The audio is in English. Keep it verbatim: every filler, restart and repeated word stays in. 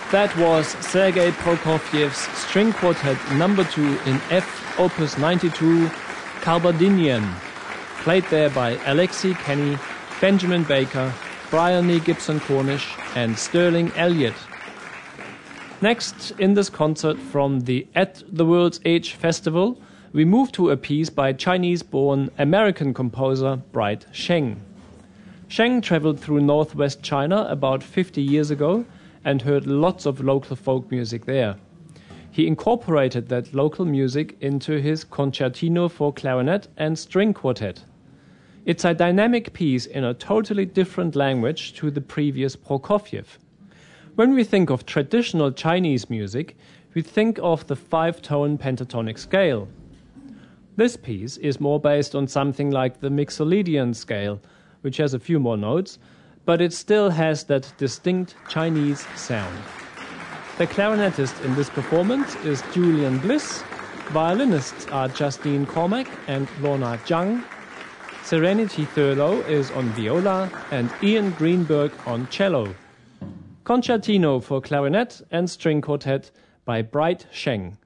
That was Sergei Prokofiev's String Quartet number two in F, Opus ninety-two, Kabardinian, played there by Alexei Kenny, Benjamin Baker, Bryony Gibson-Cornish and Sterling Elliott. Next in this concert from the At the World's Age Festival, we move to a piece by Chinese-born American composer Bright Sheng. Sheng traveled through northwest China about fifty years ago and heard lots of local folk music there. He incorporated that local music into his concertino for clarinet and string quartet. It's a dynamic piece in a totally different language to the previous Prokofiev. When we think of traditional Chinese music, we think of the five-tone pentatonic scale. This piece is more based on something like the Mixolydian scale, which has a few more notes, but it still has that distinct Chinese sound. The clarinetist in this performance is Julian Bliss, violinists are Justine Cormack and Lorna Zhang, Serenity Thurlow is on viola and Ian Greenberg on cello. Concertino for clarinet and string quartet by Bright Sheng.